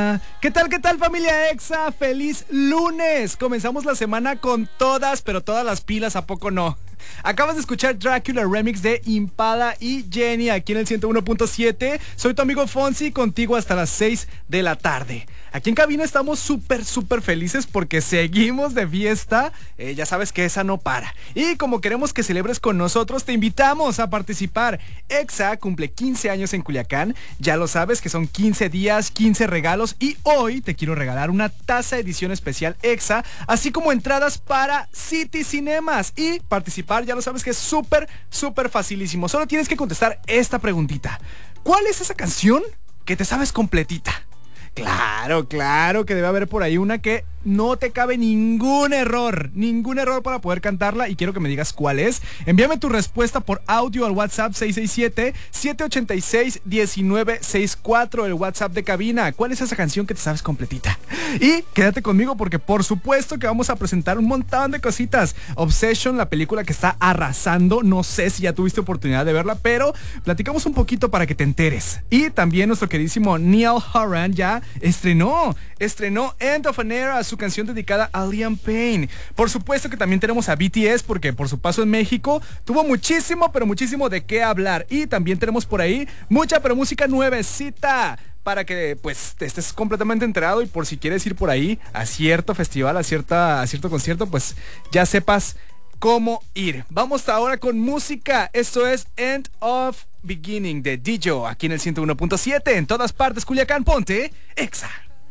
¿Qué tal familia Exa? ¡Feliz lunes! Comenzamos la semana con todas, pero todas las pilas, ¿a poco no? Acabas de escuchar Dracula Remix de Impada y Jenny aquí en el 101.7. Soy tu amigo Fonsi, contigo hasta las 6 de la tarde. Aquí en cabina estamos súper felices porque seguimos de fiesta. Ya sabes que esa no para. Y como queremos que celebres con nosotros, te invitamos a participar. Exa cumple 15 años en Culiacán. Ya lo sabes que son 15 días, 15 regalos. Y hoy te quiero regalar una taza edición especial Exa, así como entradas para City Cinemas. Y participar, ya lo sabes que es súper facilísimo. Solo tienes que contestar esta preguntita. ¿Cuál es esa canción que te sabes completita? Claro que debe haber por ahí una que no te cabe ningún error para poder cantarla, y quiero que me digas cuál es. Envíame tu respuesta por audio al WhatsApp 667-786-1964, el WhatsApp de cabina. ¿Cuál es esa canción que te sabes completita? Y quédate conmigo porque por supuesto que vamos a presentar un montón de cositas. Obsession, la película que está arrasando, no sé si ya tuviste oportunidad de verla, pero platicamos un poquito para que te enteres. Y también nuestro queridísimo Neil Horan ya estrenó End of an Era, su canción dedicada a Liam Payne. Por supuesto que también tenemos a BTS porque por su paso en México tuvo muchísimo de qué hablar. Y también tenemos por ahí mucha música nuevecita para que pues te estés completamente enterado, y por si quieres ir por ahí a cierto festival, a cierto concierto, pues ya sepas cómo ir. Vamos ahora con música. Esto es End of Beginning de Dijo aquí en el 101.7. En todas partes, Culiacán, ponte Exa.